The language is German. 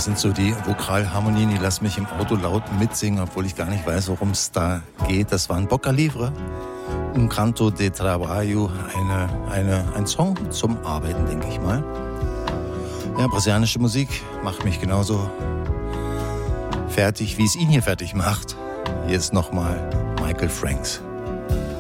Das sind so die Vokalharmonien, die lassen mich im Auto laut mitsingen, obwohl ich gar nicht weiß, worum es da geht. Das war ein Boca Livre, un canto de trabalho, ein Song zum Arbeiten, denke ich mal. Ja, brasilianische Musik macht mich genauso fertig, wie es ihn hier fertig macht. Jetzt nochmal Michael Franks.